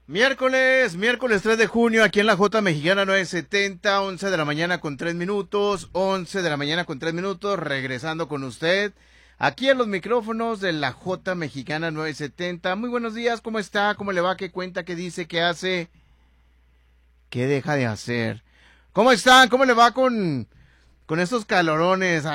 Miércoles 3 de junio, aquí en la J Mexicana 970, 11 de la mañana con 3 minutos, 11 de la mañana con 3 minutos, regresando con usted, aquí en los micrófonos de la J Mexicana 970. Muy buenos días, ¿cómo está? ¿Cómo le va? ¿Qué cuenta? ¿Qué dice? ¿Qué hace? ¿Qué deja de hacer? ¿Cómo están? ¿Cómo le va con estos calorones?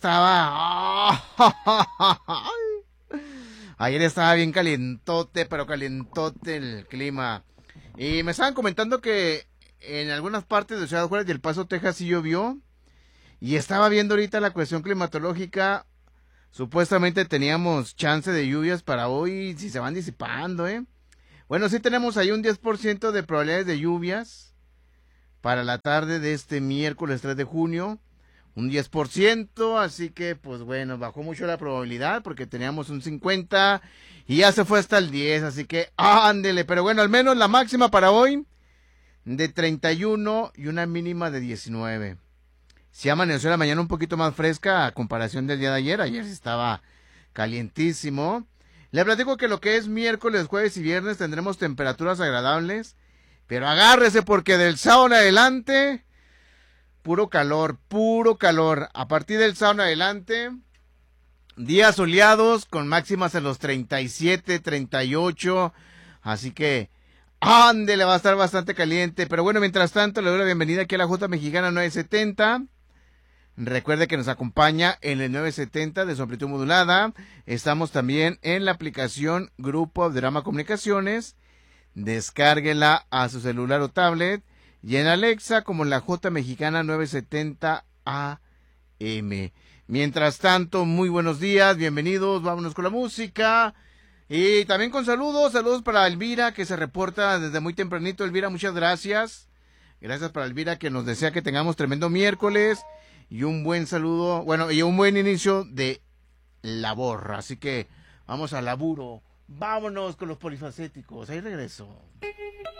Ayer estaba bien calientote, pero calientote el clima. Y me estaban comentando que en algunas partes de Ciudad Juárez y El Paso, Texas, sí llovió. Y estaba viendo ahorita la cuestión climatológica. Supuestamente teníamos chance de lluvias para hoy, si se van disipando, ¿eh? Bueno, sí tenemos ahí un 10% de probabilidades de lluvias para la tarde de este miércoles 3 de junio. Un 10%, así que pues bueno, bajó mucho la probabilidad porque teníamos un 50 y ya se fue hasta el 10, así que ándele, pero bueno, al menos la máxima para hoy de 31 y una mínima de 19. Si amaneció la mañana un poquito más fresca a comparación del día de ayer sí estaba calientísimo. Le platico que lo que es miércoles, jueves y viernes tendremos temperaturas agradables, pero agárrese porque del sábado en adelante puro calor, puro calor. A partir del sábado en adelante, días soleados con máximas en los 37, 38. Así que, ándele, va a estar bastante caliente. Pero bueno, mientras tanto, le doy la bienvenida aquí a la J Mexicana 970. Recuerde que nos acompaña en el 970 de su amplitud modulada. Estamos también en la aplicación Grupo Abderrama Comunicaciones. Descárguela a su celular o tablet. Y en Alexa como la J Mexicana 970 AM. Mientras tanto, muy buenos días, bienvenidos, vámonos con la música. Y también con saludos para Elvira que se reporta desde muy tempranito. Elvira, muchas gracias. Gracias para Elvira que nos desea que tengamos tremendo miércoles y un buen saludo, bueno, y un buen inicio de labor. Así que vamos al laburo, vámonos con los polifacéticos, ahí regreso.